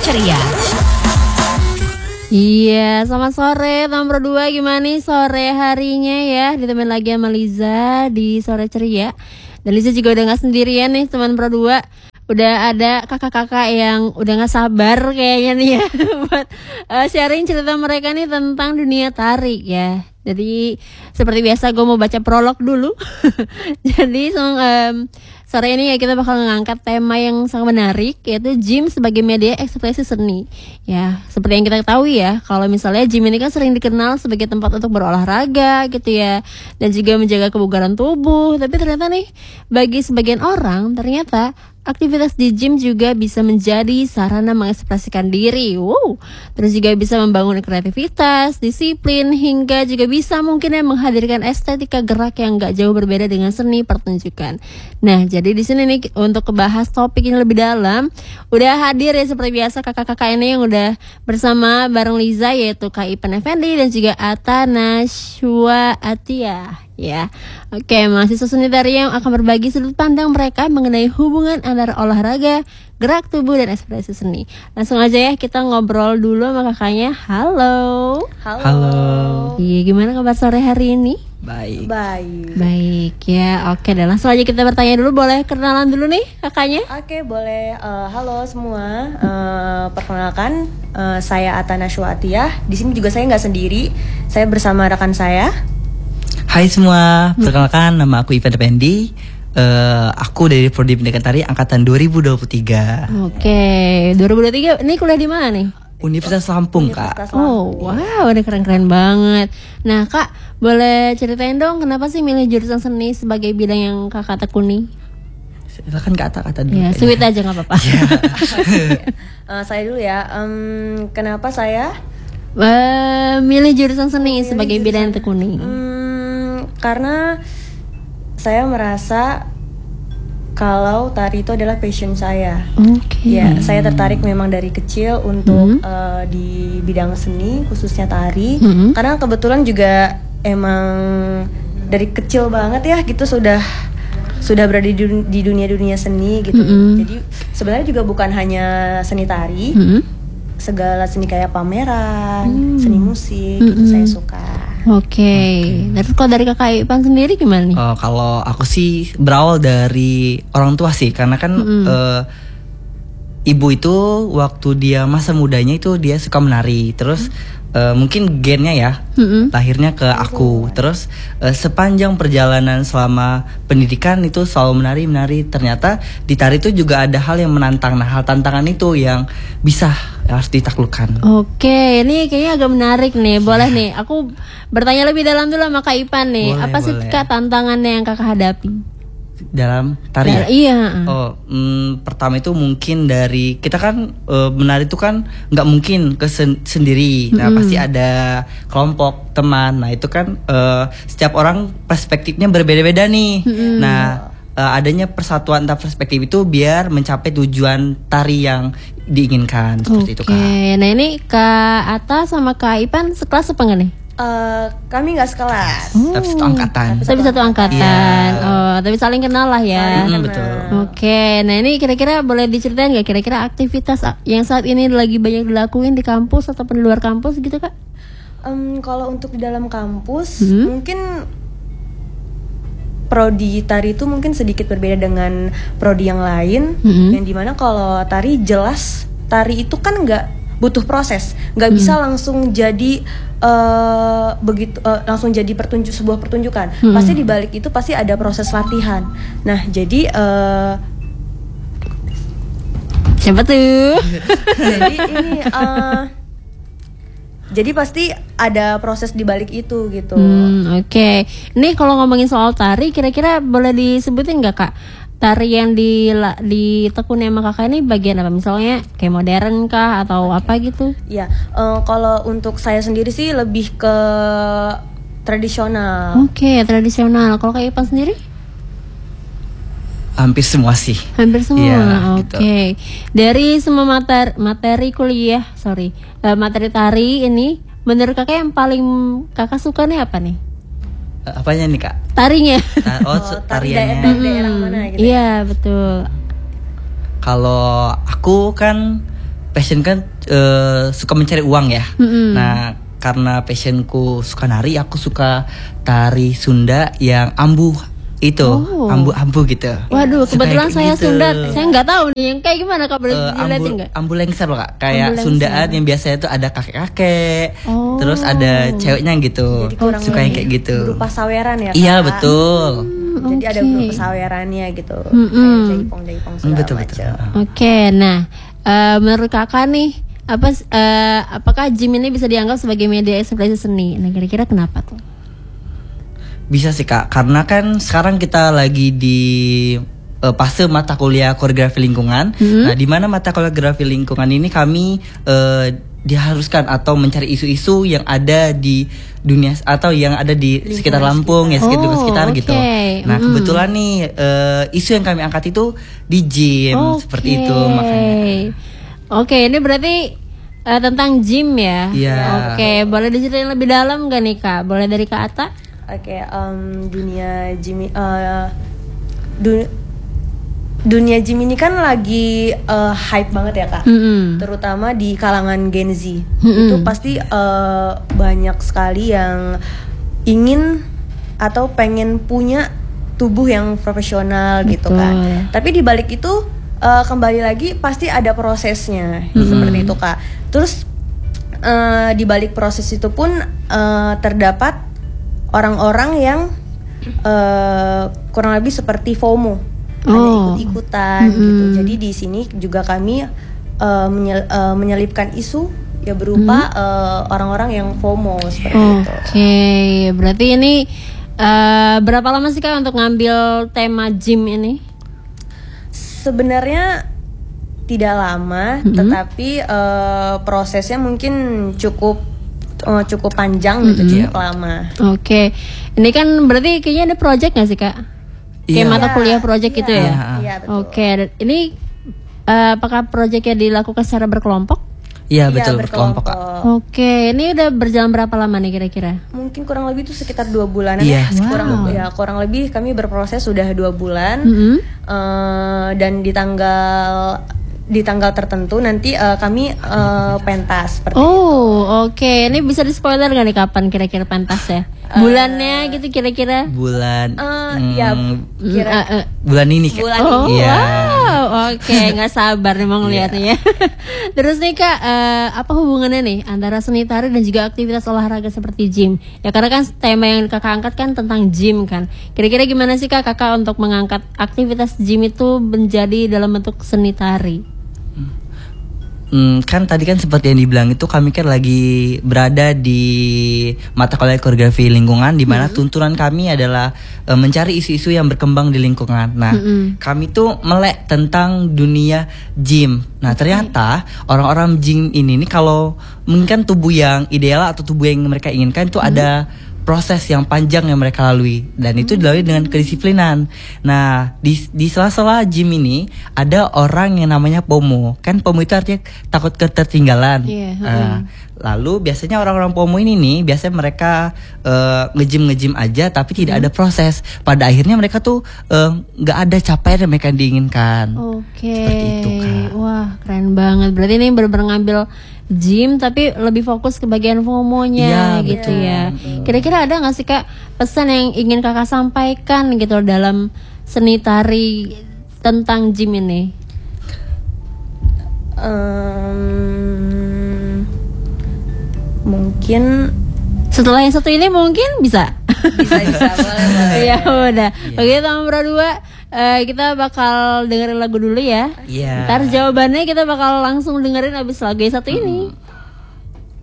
Ceria. Iya, selamat sore teman berdua. Gimana nih sore harinya ya? Ditemenin lagi sama Liza di Sore Ceria. Dan Liza juga udah gak sendirian nih teman berdua. Udah ada kakak-kakak yang udah gak sabar kayaknya nih ya buat sharing cerita mereka nih tentang dunia tari ya. Jadi seperti biasa gue mau baca prolog dulu. Jadi sore ini ya kita bakal ngangkat tema yang sangat menarik, yaitu gym sebagai media ekspresi seni. Ya, seperti yang kita ketahui ya, kalau misalnya gym ini kan sering dikenal sebagai tempat untuk berolahraga gitu ya, dan juga menjaga kebugaran tubuh. Tapi ternyata nih, bagi sebagian orang ternyata aktivitas di gym juga bisa menjadi sarana mengekspresikan diri. Terus juga bisa membangun kreativitas, disiplin, hingga juga bisa mungkin ya menghadirkan estetika gerak yang gak jauh berbeda dengan seni pertunjukan. Nah, jadi di sini nih untuk membahas topik ini lebih dalam, udah hadir ya seperti biasa kakak-kakak ini yang udah bersama bareng Liza, yaitu Kak Ipan Effendi dan juga Atta Nashwa Atiyah. Ya, oke, mahasiswa seni tari yang akan berbagi sudut pandang mereka mengenai hubungan antara olahraga, gerak tubuh, dan ekspresi seni. Langsung aja ya kita ngobrol dulu sama kakaknya. Halo. Iya, gimana kabar sore hari ini? Baik ya, oke, dan langsung aja kita bertanya dulu. Boleh kenalan dulu nih kakaknya? Oke, boleh. Halo semua. Perkenalkan, saya Atta Nashwa Atiyah. Di sini juga saya nggak sendiri. Saya bersama rekan saya. Hai semua, perkenalkan nama aku Ivan Effendi. Aku dari Prodi Pendidikan Tari angkatan 2023. Oke, 2023 ini kuliah di mana nih? Universitas Lampung, Kak. Oh, wow, udah keren-keren banget. Nah, Kak, boleh ceritain dong kenapa sih milih jurusan seni sebagai bidang yang Kakak tekuni? Silakan kata dulu. Ya, sweet aja nggak apa-apa. Saya dulu ya. Kenapa saya milih jurusan seni sebagai bidang yang tekuni? Karena saya merasa kalau tari itu adalah passion saya. Ya, saya tertarik memang dari kecil untuk di bidang seni, khususnya tari. Karena kebetulan juga emang dari kecil banget ya gitu sudah berada di dunia seni gitu. Jadi sebenarnya juga bukan hanya seni tari, segala seni kayak pameran, seni musik gitu saya suka. Oke. Terus kalau dari kakak Ipan sendiri gimana nih? Kalau aku sih berawal dari orang tua sih, karena kan ibu itu waktu dia masa mudanya itu dia suka menari. Terus mungkin gennya ya lahirnya ke aku. Terus sepanjang perjalanan selama pendidikan itu selalu menari. Ternyata di tari itu juga ada hal yang menantang. Nah, hal tantangan itu yang bisa harus ditaklukkan. Oke, ini kayaknya agak menarik nih. Boleh nih, aku bertanya lebih dalam dulu sama Kak Ipan nih. Boleh, apa sih Kak tantangannya yang Kakak hadapi dalam tari? Iya. Pertama itu mungkin dari kita kan menari itu kan nggak mungkin sendiri. Nah, pasti ada kelompok teman. Nah, itu kan setiap orang perspektifnya berbeda-beda nih. Nah, adanya persatuan antar perspektif itu biar mencapai tujuan tari yang diinginkan, seperti itu, Kak. Oke, nah ini Kak Atta sama Kak Ipan sekelas apa enggak nih? Kami nggak sekelas. Tapi satu angkatan. Tapi satu angkatan. Yeah. Tapi saling kenal lah ya. Betul. Oke, nah ini kira-kira boleh diceritain nggak kira-kira aktivitas yang saat ini lagi banyak dilakuin di kampus ataupun di luar kampus gitu, Kak? Kalau untuk di dalam kampus mungkin prodi tari itu mungkin sedikit berbeda dengan prodi yang lain, yang dimana kalau tari jelas tari itu kan nggak butuh proses, nggak bisa langsung jadi langsung jadi sebuah pertunjukan. Pasti di balik itu pasti ada proses latihan. Nah, jadi siapa tuh? Jadi ini jadi pasti ada proses di balik itu gitu. Oke. Nih kalau ngomongin soal tari, kira-kira boleh disebutin nggak, Kak? Tari yang ditekuni sama kakak ini bagian apa? Misalnya kayak modern kah atau apa gitu? Iya. Kalau untuk saya sendiri sih lebih ke tradisional. Oke, tradisional. Kalau Kak Ipan sendiri? Hampir semua sih. Hampir semua. Ya, Oke. gitu. Dari semua materi kuliah, materi tari ini, menurut kakak yang paling kakak suka nih apa nih? Apanya nih, Kak? Tarinya. Tariannya. Daerah mana gitu. Iya, betul. Kalau aku kan passion kan suka mencari uang ya. Nah, karena passionku suka nari, aku suka tari Sunda yang ambu itu, ambu-ambu gitu. Waduh, Suka kebetulan kayak saya gitu. Sunda, saya nggak tahu nih yang kayak gimana Kak, boleh dilihatin nggak? Ambu lengser loh Kak, kayak Ambu Sundaan lengser. yang biasanya tuh ada kakek-kakek, terus ada ceweknya gitu, Jadi kurang suka yang lebih kayak gitu. berupa saweran ya, Kak? Iya betul. Jadi ada Oke. berupa sawerannya gitu, kayak jaipong segala Betul. macam. Oke, nah menurut Kakak nih apakah gym ini bisa dianggap sebagai media ekspresi seni? Nah, kira-kira kenapa tuh? Bisa sih Kak, karena kan sekarang kita lagi di fase mata kuliah koreografi lingkungan. Nah, di mana mata kuliah koreografi lingkungan ini kami diharuskan atau mencari isu-isu yang ada di dunia atau yang ada di sekitar Lampung ya, sekitar sekitar gitu. Nah, kebetulan nih isu yang kami angkat itu di gym seperti itu makanya. Oke, ini berarti tentang gym ya? Iya. Oke, boleh diceritain lebih dalam gak nih Kak? Boleh dari Kak Ata? Oke, dunia gym dunia gym ini kan lagi hype banget ya Kak, terutama di kalangan Gen Z. Itu pasti banyak sekali yang ingin atau pengen punya tubuh yang profesional gitu kan. Tapi di balik itu kembali lagi pasti ada prosesnya seperti itu Kak. Terus di balik proses itu pun terdapat orang-orang yang kurang lebih seperti FOMO, hanya ikut-ikutan gitu. Jadi di sini juga kami menyelipkan isu ya berupa orang-orang yang FOMO seperti itu. Oke, berarti ini berapa lama sih Kak untuk ngambil tema gym ini? Sebenarnya tidak lama, tetapi prosesnya mungkin cukup panjang gitu, cukup lama. Oke, ini kan berarti kayaknya ada project nggak sih Kak? Kayak mata kuliah project gitu ya? Iya, betul. Oke, ini apakah projectnya dilakukan secara berkelompok? Iya betul, berkelompok Kak. Oke, ini udah berjalan berapa lama nih kira-kira? Mungkin kurang lebih itu sekitar 2 bulanan Iya, ya. Kurang lebih kami berproses sudah 2 bulan. Dan di tanggal tertentu nanti kami pentas seperti itu. Oke. Ini bisa di spoiler gak nih kapan kira-kira pentas ya? Bulannya gitu kira-kira? Bulan Ya bulan ini Kak. bulan ini. Iya. Wow, oke, nggak sabar nih mau ngeliatnya ya. Terus nih Kak, apa hubungannya nih antara seni tari dan juga aktivitas olahraga seperti gym? Ya karena kan tema yang Kakak angkat kan tentang gym kan. Kira-kira gimana sih Kakak untuk mengangkat aktivitas gym itu menjadi dalam bentuk seni tari? Kan tadi kan seperti yang dibilang itu kami kan lagi berada di mata kuliah koreografi lingkungan di mana tuntunan kami adalah mencari isu-isu yang berkembang di lingkungan. Nah, kami tuh melek tentang dunia gym. Nah, ternyata orang-orang gym ini nih kalau mungkin kan tubuh yang ideal atau tubuh yang mereka inginkan itu ada proses yang panjang yang mereka lalui dan itu dilalui dengan kedisiplinan. Nah, di sela-sela gym ini ada orang yang namanya FOMO. Kan FOMO itu artinya takut ketertinggalan. Lalu biasanya orang-orang FOMO ini nih biasanya mereka nge-gym aja tapi tidak ada proses. Pada akhirnya mereka tuh nggak ada capaian yang mereka diinginkan. Seperti itu Kak. Wah, keren banget. Berarti ini benar-benar ngambil gym tapi lebih fokus ke bagian FOMO-nya gitu ya. Kira-kira ada nggak sih Kak pesan yang ingin Kakak sampaikan gitu dalam seni tari tentang gym ini? Mungkin setelah yang satu ini mungkin bisa boleh. Ya udah. Oke, teman berdua, kita bakal dengerin lagu dulu ya. Iya. Ntar jawabannya kita bakal langsung dengerin abis lagu yang satu ini.